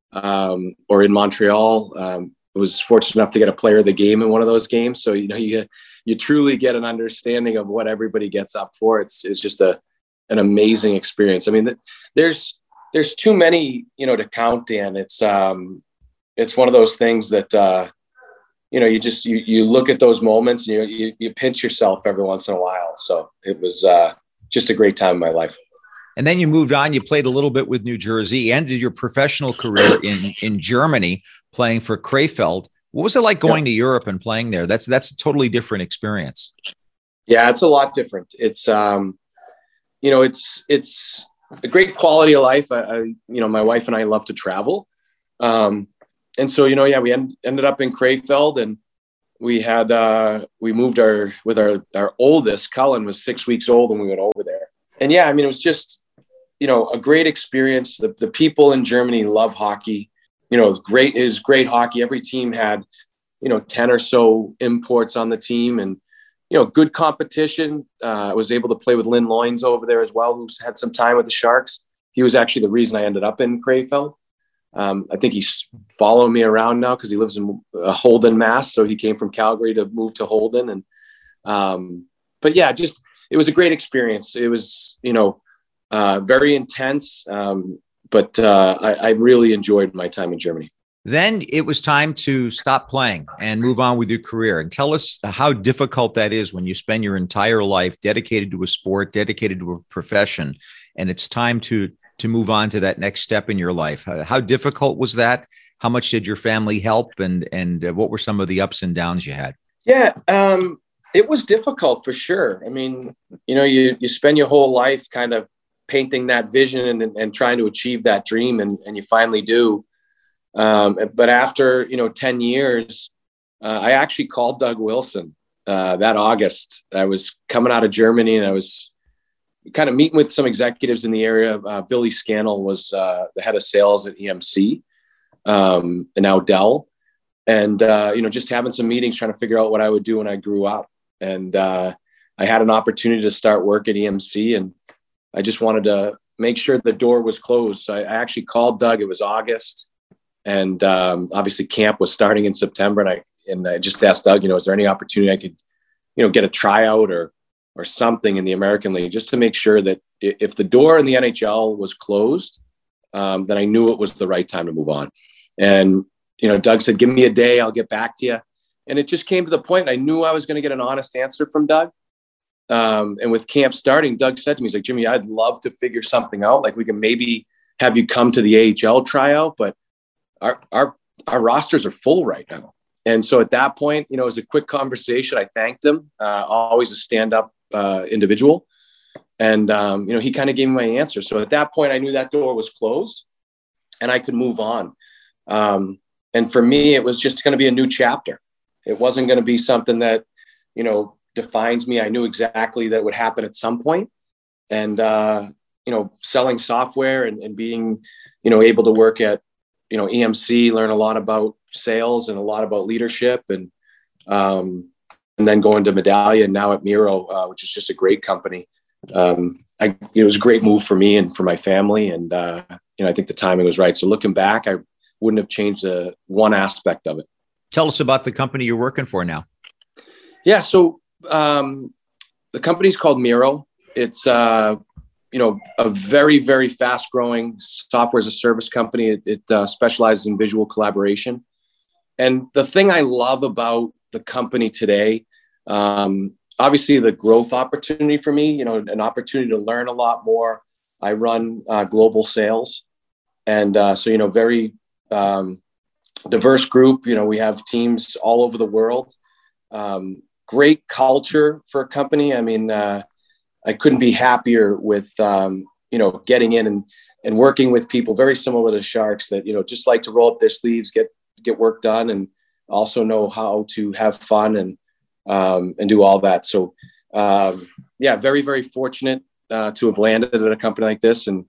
um, or in Montreal. Um, I was fortunate enough to get a player of the game in one of those games. So, you know, you you truly get an understanding of what everybody gets up for. It's it's just a an amazing experience. I mean, there's there's too many, you know, to count, Dan. It's um, it's one of those things that, uh, you know, you just, you, you look at those moments and you, you, you pinch yourself every once in a while. So it was uh, just a great time in my life. And then you moved on, you played a little bit with New Jersey, ended your professional career in, in Germany playing for Krefeld. What was it like going yeah. to Europe and playing there? That's, that's a totally different experience. Yeah, it's a lot different. It's, um, you know, it's, it's a great quality of life. I, I you know, my wife and I love to travel. Um, and so, you know, yeah, we end, ended up in Krefeld, and we had, uh, we moved our, with our, our oldest, Cullen was six weeks old when we went over there. And yeah, I mean, it was just, you know, a great experience. The, the people in Germany love hockey. You know, it was great. It was great hockey. Every team had, you know, ten or so imports on the team, and, you know, good competition. Uh, I was able to play with Lynn Loynes over there as well, who's had some time with the Sharks. He was actually the reason I ended up in Krefeld. Um, I think he's following me around now because he lives in uh, Holden, Mass. So he came from Calgary to move to Holden. And, um, but yeah, just, it was a great experience. It was, you know, uh, very intense. Um, but uh, I, I really enjoyed my time in Germany. Then it was time to stop playing and move on with your career. And tell us how difficult that is when you spend your entire life dedicated to a sport, dedicated to a profession, and it's time to to move on to that next step in your life. How, how difficult was that? How much did your family help? And, and uh, what were some of the ups and downs you had? Yeah, um, it was difficult for sure. I mean, you know, you, you spend your whole life kind of painting that vision and, and trying to achieve that dream. And, and you finally do. Um, but after, you know, ten years, uh, I actually called Doug Wilson uh, that August. I was coming out of Germany, and I was kind of meeting with some executives in the area. Uh, Billy Scannell was uh, the head of sales at E M C, um, and now Dell. And, uh, you know, just having some meetings, trying to figure out what I would do when I grew up. And uh, I had an opportunity to start work at E M C, and I just wanted to make sure the door was closed. So I actually called Doug. It was August. And um, obviously camp was starting in September. And I, and I just asked Doug, you know, is there any opportunity I could, you know, get a tryout or, or something in the American League, just to make sure that if the door in the N H L was closed, um, then I knew it was the right time to move on. And, you know, Doug said, give me a day, I'll get back to you. And it just came to the point. I knew I was going to get an honest answer from Doug. Um, and with camp starting, Doug said to me, he's like, Jimmy, I'd love to figure something out. Like, we can maybe have you come to the A H L tryout, but our, our, our rosters are full right now. And so at that point, you know, it was a quick conversation. I thanked him, uh, always a stand-up uh, individual. And, um, you know, he kind of gave me my answer. So at that point, I knew that door was closed and I could move on. Um, and for me, it was just going to be a new chapter. It wasn't going to be something that, you know, defines me. I knew exactly that would happen at some point. And, uh, you know, selling software and, and being, you know, able to work at, you know, E M C, learn a lot about sales and a lot about leadership, and, um, and then going to Medallia and now at Miro, uh, which is just a great company. Um, I, it was a great move for me and for my family. And, uh, you know, I think the timing was right. So looking back, I wouldn't have changed uh, one aspect of it. Tell us about the company you're working for now. Yeah. So, um, the company's called Miro. It's, uh, you know, a very, very fast growing software as a service company. It, it uh, specializes in visual collaboration. And the thing I love about the company today, um, obviously the growth opportunity for me, you know, an opportunity to learn a lot more. I run uh, global sales. And uh, so, you know, very um, diverse group. You know, we have teams all over the world. Um, great culture for a company. I mean, uh, I couldn't be happier with, um, you know, getting in and, and working with people very similar to Sharks that, you know, just like to roll up their sleeves, get, get work done, and also know how to have fun and, um, and do all that. So, um, yeah, very, very fortunate uh, to have landed at a company like this, and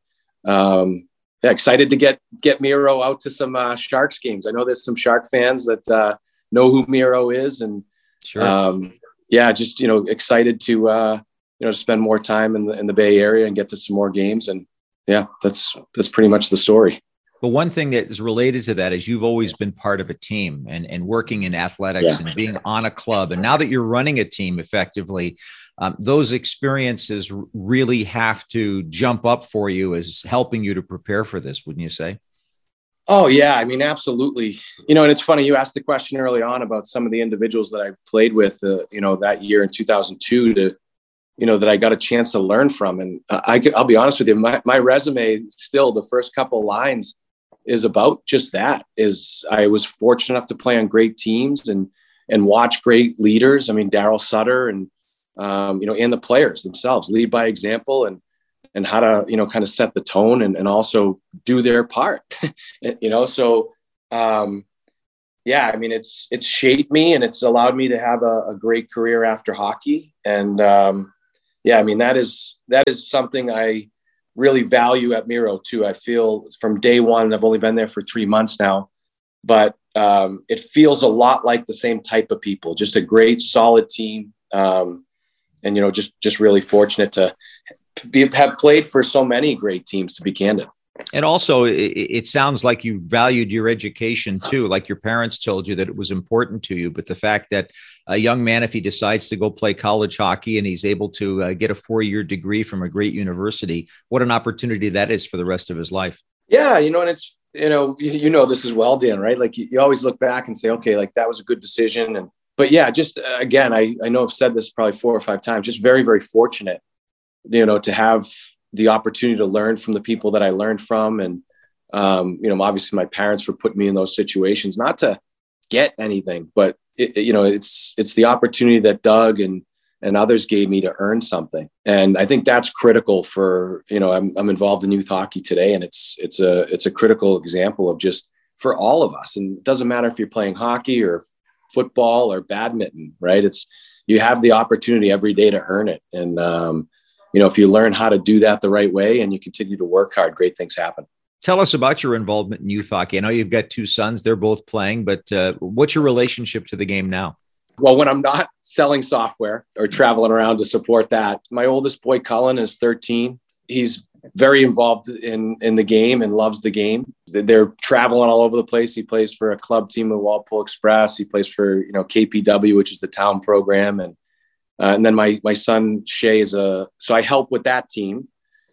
um, yeah, excited to get, get Miro out to some uh, Sharks games. I know there's some Shark fans that uh, know who Miro is, and sure. um, yeah, just, you know, excited to, uh, you know, to spend more time in the, in the Bay Area and get to some more games. And yeah, that's, that's pretty much the story. But one thing that is related to that is you've always been part of a team and, and working in athletics yeah. and being on a club. And now that you're running a team effectively, um, those experiences really have to jump up for you as helping you to prepare for this, wouldn't you say? Oh yeah. I mean, absolutely. You know, and it's funny, you asked the question early on about some of the individuals that I played with, uh, you know, that year in two thousand two to, you know, that I got a chance to learn from. And I, I'll be honest with you, my, my resume still, the first couple of lines is about just that. Is I was fortunate enough to play on great teams and, and watch great leaders. I mean, Daryl Sutter and, um, you know, and the players themselves lead by example. And, and how to, you know, kind of set the tone and, and also do their part, you know? So, um, yeah, I mean, it's, it's shaped me and it's allowed me to have a, a great career after hockey. And, um, yeah, I mean, that is, that is something I really value at Miro too. I feel from day one, I've only been there for three months now, but, um, it feels a lot like the same type of people, just a great, solid team. Um, and, you know, just, just really fortunate to be, have played for so many great teams, to be candid. And also, it, it sounds like you valued your education too, like your parents told you that it was important to you. But the fact that a young man, if he decides to go play college hockey and he's able to uh, get a four-year degree from a great university, what an opportunity that is for the rest of his life. Yeah, you know, and it's, you know, you, you know this as well, Dan, right? Like you, you always look back and say, okay, like that was a good decision. And but yeah, just uh, again, I I know I've said this probably four or five times. Just very, very fortunate, you know, to have the opportunity to learn from the people that I learned from. And, um, you know, obviously my parents for putting me in those situations, not to get anything, but it, it, you know, it's, it's the opportunity that Doug and, and others gave me to earn something. And I think that's critical for, you know, I'm, I'm involved in youth hockey today, and it's, it's a, it's a critical example of just for all of us. And it doesn't matter if you're playing hockey or football or badminton, right? It's, you have the opportunity every day to earn it. And, um, you know, if you learn how to do that the right way and you continue to work hard, great things happen. Tell us about your involvement in youth hockey. I know you've got two sons, they're both playing, but uh, what's your relationship to the game now? Well, when I'm not selling software or traveling around to support that, my oldest boy, Cullen, is thirteen. He's very involved in, in the game and loves the game. They're traveling all over the place. He plays for a club team with Walpole Express. He plays for, you know, K P W, which is the town program. And Uh, and then my my son Shay is a so I help with that team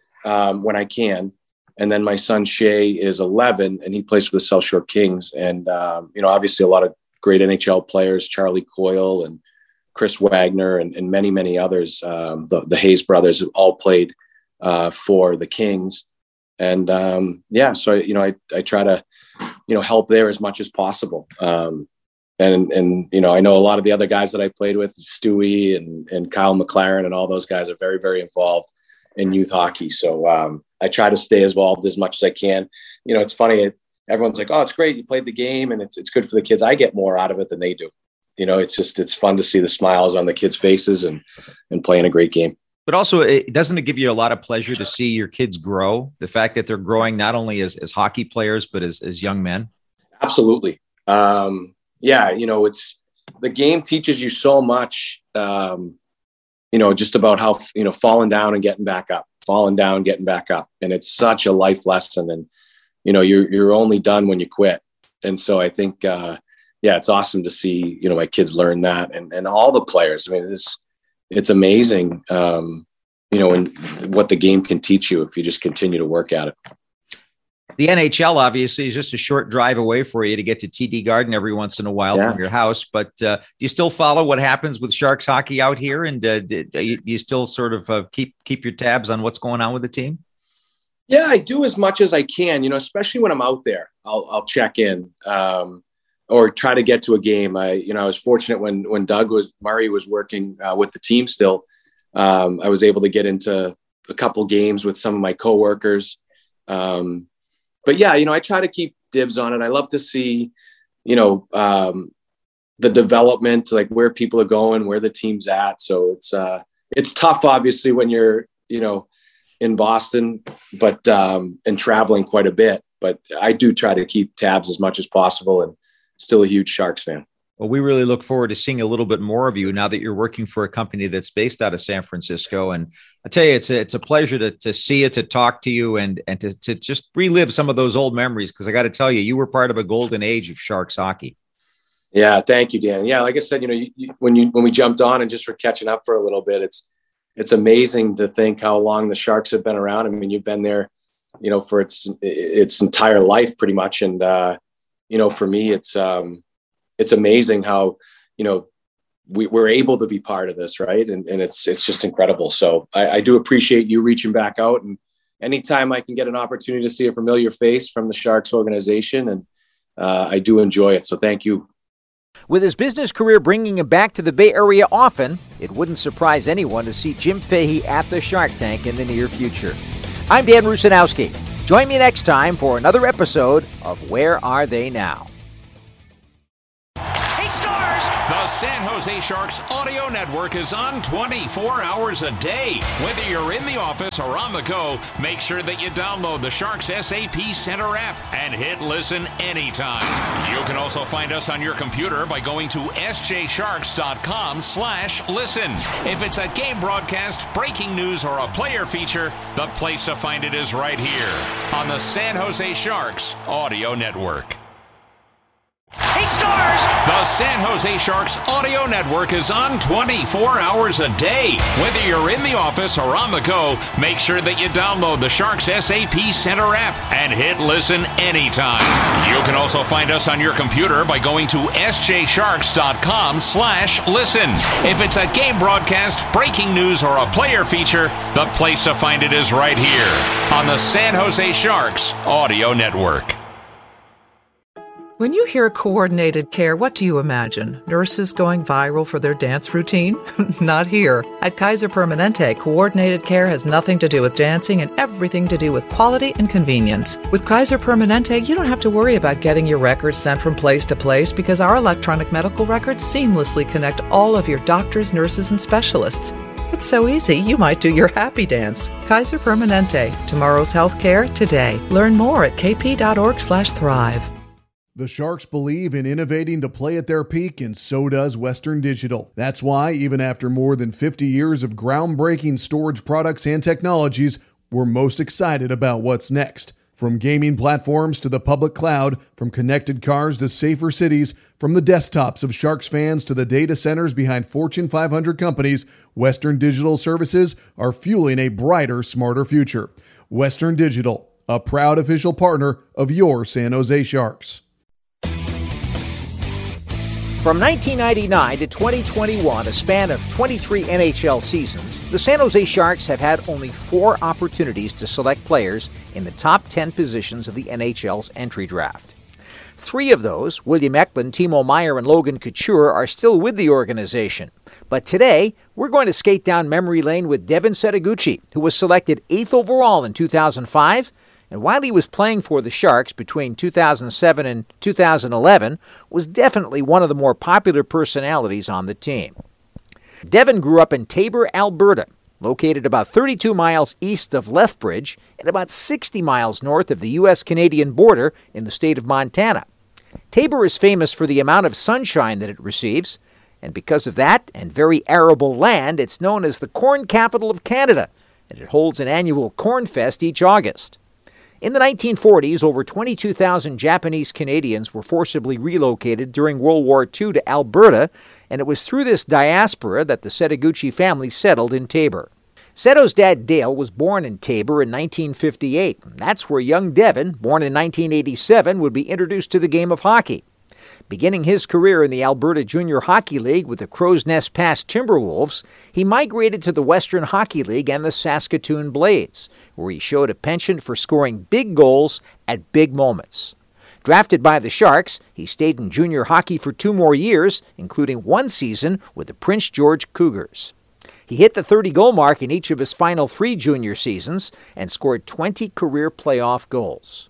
um, when I can. And then my son Shay is eleven and he plays for the South Shore Kings. And um, you know, obviously a lot of great N H L players, Charlie Coyle and Chris Wagner and, and many many others. Um, the the Hayes brothers have all played uh, for the Kings. And um, yeah, so you know I I try to you know help there as much as possible. Um, And, and, you know, I know a lot of the other guys that I played with, Stewie and, and Kyle McLaren and all those guys are very, very involved in youth hockey. So um, I try to stay involved as much as I can. You know, it's funny. Everyone's like, oh, it's great. You played the game and it's, it's good for the kids. I get more out of it than they do. You know, it's just, it's fun to see the smiles on the kids' faces and, and playing a great game. But also, it doesn't it give you a lot of pleasure to see your kids grow? The fact that they're growing not only as, as hockey players, but as, as young men? Absolutely. Um, Yeah, you know, it's the game teaches you so much, um, you know, just about how, you know, falling down and getting back up, falling down, getting back up. And it's such a life lesson. And, you know, you're, you're only done when you quit. And so I think, uh, yeah, it's awesome to see, you know, my kids learn that and, and all the players. I mean, it's, it's amazing, um, you know, and what the game can teach you if you just continue to work at it. The N H L obviously is just a short drive away for you to get to T D Garden every once in a while yeah. from your house. But uh, do you still follow what happens with Sharks hockey out here? And uh, do, you, do you still sort of uh, keep keep your tabs on what's going on with the team? Yeah, I do as much as I can, you know, especially when I'm out there, I'll, I'll check in um, or try to get to a game. I, you know, I was fortunate when, when Doug was Murray was working uh, with the team still. Um, I was able to get into a couple games with some of my coworkers. Um, But yeah, you know, I try to keep dibs on it. I love to see, you know, um, the development, like where people are going, where the team's at. So it's uh, it's tough, obviously, when you're, you know, in Boston, but um, and traveling quite a bit. But I do try to keep tabs as much as possible, and still a huge Sharks fan. Well, we really look forward to seeing a little bit more of you now that you're working for a company that's based out of San Francisco. And I tell you, it's a, it's a pleasure to, to see you, to talk to you, and, and to, to just relive some of those old memories. Because I got to tell you, you were part of a golden age of Sharks hockey. Yeah, thank you, Dan. Yeah, like I said, you know, you, you, when you when we jumped on and just were catching up for a little bit, it's it's amazing to think how long the Sharks have been around. I mean, you've been there, you know, for its its entire life, pretty much. And uh, you know, for me, it's um, it's amazing how, you know, we, we're able to be part of this, right? And, and it's it's just incredible. So I, I do appreciate you reaching back out, and anytime I can get an opportunity to see a familiar face from the Sharks organization, and uh, I do enjoy it. So thank you. With his business career bringing him back to the Bay Area often, it wouldn't surprise anyone to see Jim Fahey at the Shark Tank in the near future. I'm Dan Rusanowski. Join me next time for another episode of Where Are They Now? He scores! The San Jose Sharks audio network is on twenty-four hours a day. Whether you're in the office or on the go, make sure that you download the Sharks S A P Center app and hit listen anytime. You can also find us on your computer by going to s j sharks dot com slash listen. If it's a game broadcast, breaking news, or a player feature, the place to find it is right here on the San Jose Sharks audio network. He scores! The San Jose Sharks audio network is on twenty-four hours a day. Whether you're in the office or on the go, make sure that you download the Sharks S A P Center app and hit listen anytime. You can also find us on your computer by going to s j sharks dot com slash listen. If it's a game broadcast, breaking news, or a player feature, the place to find it is right here on the San Jose Sharks audio network. When you hear coordinated care, what do you imagine? Nurses going viral for their dance routine? Not here. At Kaiser Permanente, coordinated care has nothing to do with dancing and everything to do with quality and convenience. With Kaiser Permanente, you don't have to worry about getting your records sent from place to place because our electronic medical records seamlessly connect all of your doctors, nurses, and specialists. It's so easy, you might do your happy dance. Kaiser Permanente, tomorrow's healthcare today. Learn more at k p dot org slash thrive. The Sharks believe in innovating to play at their peak, and so does Western Digital. That's why, even after more than fifty years of groundbreaking storage products and technologies, we're most excited about what's next. From gaming platforms to the public cloud, from connected cars to safer cities, from the desktops of Sharks fans to the data centers behind Fortune five hundred companies, Western Digital services are fueling a brighter, smarter future. Western Digital, a proud official partner of your San Jose Sharks. From nineteen ninety-nine to twenty twenty-one, a span of twenty-three N H L seasons, the San Jose Sharks have had only four opportunities to select players in the top ten positions of the N H L's entry draft. Three of those, William Eklund, Timo Meier, and Logan Couture, are still with the organization. But today, we're going to skate down memory lane with Devin Setoguchi, who was selected eighth overall in two thousand five, and while he was playing for the Sharks between two thousand seven and two thousand eleven, was definitely one of the more popular personalities on the team. Devin grew up in Taber, Alberta, located about thirty-two miles east of Lethbridge and about sixty miles north of the U S Canadian border in the state of Montana. Taber is famous for the amount of sunshine that it receives, and because of that and very arable land, it's known as the corn capital of Canada, and it holds an annual Corn Fest each August. In the nineteen forties, over twenty-two thousand Japanese Canadians were forcibly relocated during World War Two to Alberta, and it was through this diaspora that the Setoguchi family settled in Taber. Seto's dad, Dale, was born in Taber in nineteen fifty-eight. That's where young Devin, born in nineteen eighty-seven, would be introduced to the game of hockey. Beginning his career in the Alberta Junior Hockey League with the Crow's Nest Pass Timberwolves, he migrated to the Western Hockey League and the Saskatoon Blades, where he showed a penchant for scoring big goals at big moments. Drafted by the Sharks, he stayed in junior hockey for two more years, including one season with the Prince George Cougars. He hit the thirty-goal mark in each of his final three junior seasons and scored twenty career playoff goals.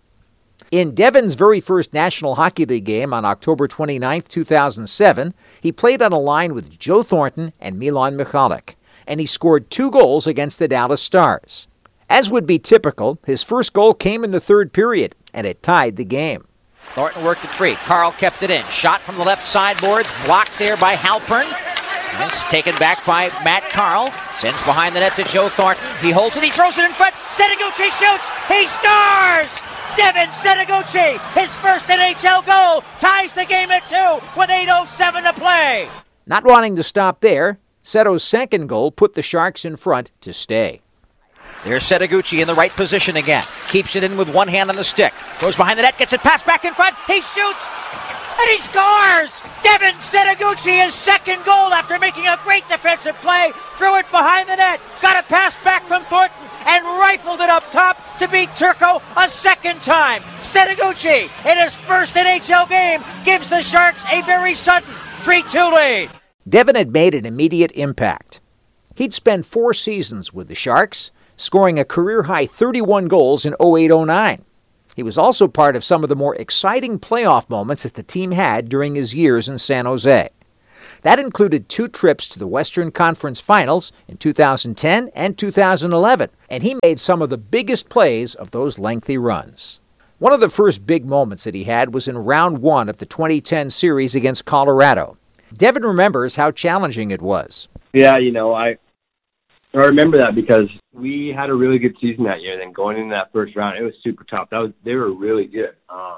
In Devin's very first National Hockey League game on October twenty-ninth, two thousand seven, he played on a line with Joe Thornton and Milan Michalek, and he scored two goals against the Dallas Stars. As would be typical, his first goal came in the third period, and it tied the game. Thornton worked it free. Carl kept it in. Shot from the left sideboards, blocked there by Halpern. And it's taken back by Matt Carl. Sends behind the net to Joe Thornton. He holds it, he throws it in front. Setoguchi shoots! He scores! Devin Setoguchi, his first N H L goal, ties the game at two with eight oh seven to play. Not wanting to stop there, Seto's second goal put the Sharks in front to stay. There's Setoguchi in the right position again. Keeps it in with one hand on the stick. Goes behind the net, gets it passed back in front. He shoots, and he scores! Devin Setoguchi, his second goal after making a great defensive play. Threw it behind the net, got a pass back from Thornton, and rifled it up top to beat Turco a second time. Setaguchi, in his first N H L game, gives the Sharks a very sudden three two lead. Devin had made an immediate impact. He'd spent four seasons with the Sharks, scoring a career-high thirty-one goals in oh eight oh nine. He was also part of some of the more exciting playoff moments that the team had during his years in San Jose. That included two trips to the Western Conference Finals in two thousand ten and two thousand eleven, and he made some of the biggest plays of those lengthy runs. One of the first big moments that he had was in round one of the twenty ten series against Colorado. Devin remembers how challenging it was. Yeah, you know, I I remember that because we had a really good season that year. Then going into that first round, it was super tough. That was they were really good.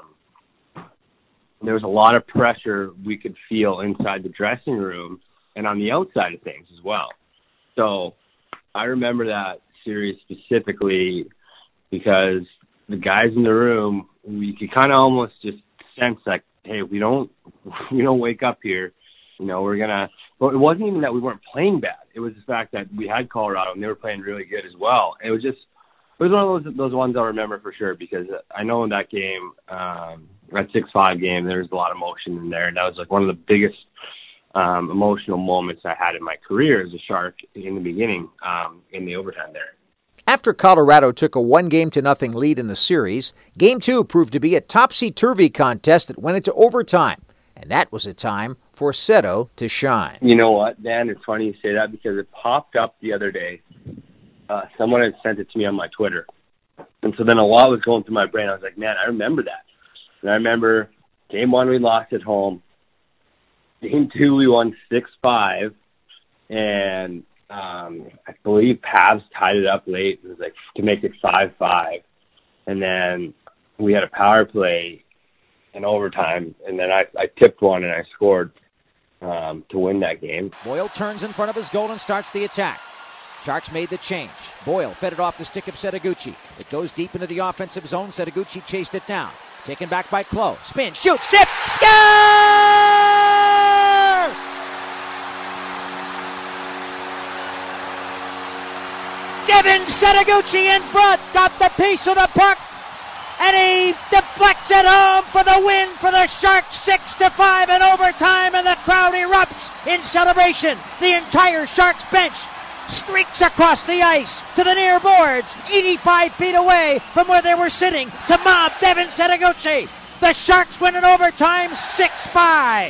Um, there was a lot of pressure we could feel inside the dressing room and on the outside of things as well. So I remember that series specifically because the guys in the room, we could kind of almost just sense like, hey, we don't we don't wake up here, you know, we're gonna. But it wasn't even that we weren't playing bad. It was the fact that we had Colorado and they were playing really good as well. It was just, it was one of those those ones I'll remember for sure because I know in that game, um, that six five game, there was a lot of emotion in there. And that was like one of the biggest um, emotional moments I had in my career as a Shark in the beginning, um, in the overtime there. After Colorado took a one-game to nothing lead in the series, Game two proved to be a topsy-turvy contest that went into overtime. And that was a time for Seto to shine. You know what, Dan? It's funny you say that because it popped up the other day. Uh, someone had sent it to me on my Twitter. And so then a lot was going through my brain. I was like, man, I remember that. And I remember game one we lost at home. Game two we won six five. And um, I believe Pavs tied it up late. It was like to make it five five. And then we had a power play in overtime, and then I, I tipped one and I scored um, to win that game. Boyle turns in front of his goal and starts the attack. Sharks made the change. Boyle fed it off the stick of Setaguchi. It goes deep into the offensive zone. Setaguchi chased it down. Taken back by Clough. Spin, shoots, tip, score! Devin Setaguchi in front. Got the piece of the puck. And he deflects it home for the win for the Sharks, six to five in overtime, and the crowd erupts in celebration. The entire Sharks bench streaks across the ice to the near boards, eighty-five feet away from where they were sitting, to mob Devin Setaguchi. The Sharks win in overtime, six five.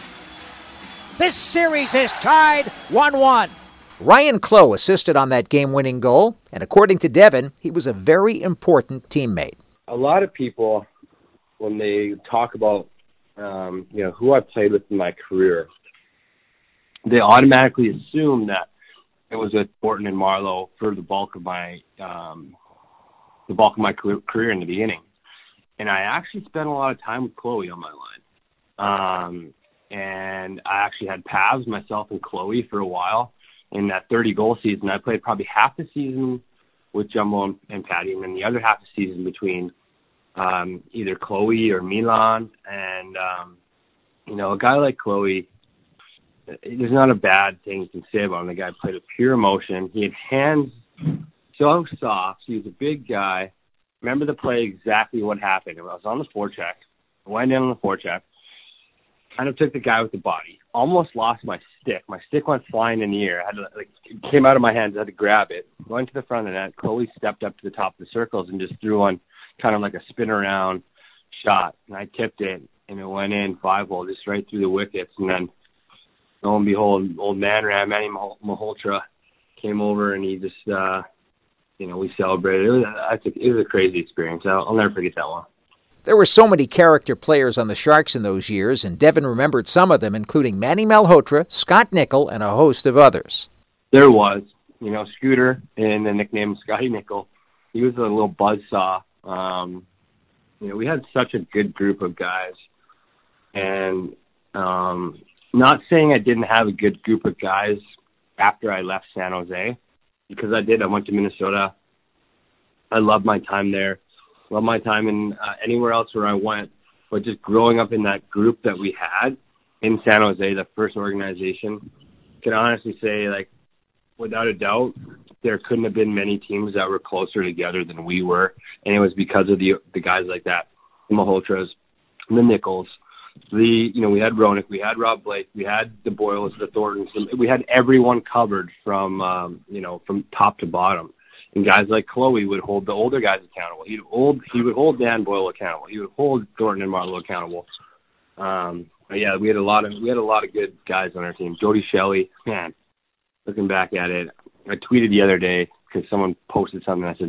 This series is tied one one. Ryan Clough assisted on that game-winning goal, and according to Devin, he was a very important teammate. A lot of people, when they talk about, um, you know, who I played with in my career, they automatically assume that it was with Thornton and Marleau for the bulk of my, um, the bulk of my career in the beginning. And I actually spent a lot of time with Chloe on my line. Um, and I actually had Pavs, myself and Chloe for a while. In that thirty-goal season, I played probably half the season with Jumbo and, and Patty, and then the other half of the season between um, either Chloe or Milan. And, um, you know, a guy like Chloe, there's not a bad thing you can say about him. The guy played with pure emotion. He had hands so soft. He was a big guy. Remember the play exactly what happened. I was on the forecheck. I went in on the forecheck. Kind of took the guy with the body. Almost lost my stick. My stick went flying in the air. I had to, like, it came out of my hands. I had to grab it. Went to the front of the net. Chloe stepped up to the top of the circles and just threw one kind of like a spin around shot. And I tipped it, and it went in five hole, just right through the wickets. And then, lo and behold, old man Ram, Manny Malhotra, came over, and he just, uh, you know, we celebrated. It was, it was a crazy experience. I'll, I'll never forget that one. There were so many character players on the Sharks in those years, and Devin remembered some of them, including Manny Malhotra, Scott Nickel, and a host of others. There was, you know, Scooter, and the nickname Scotty Nickel. He was a little buzzsaw. Um, you know, we had such a good group of guys. And um, not saying I didn't have a good group of guys after I left San Jose, because I did. I went to Minnesota. I loved my time there. Love my time in uh, anywhere else where I went, but just growing up in that group that we had in San Jose, the first organization, can honestly say, like, without a doubt, there couldn't have been many teams that were closer together than we were, and it was because of the the guys like that. the Malholtras, the Nichols, the, you know, we had Roenick, we had Rob Blake, we had the Boyles, the Thorntons. We had everyone covered from, um, you know, from top to bottom. And guys like Chloe would hold the older guys accountable. He'd hold, he would hold Dan Boyle accountable. He would hold Thornton and Marlowe accountable. Um, but yeah, we had a lot of we had a lot of good guys on our team. Jody Shelley, man, looking back at it, I tweeted the other day because someone posted something. I said,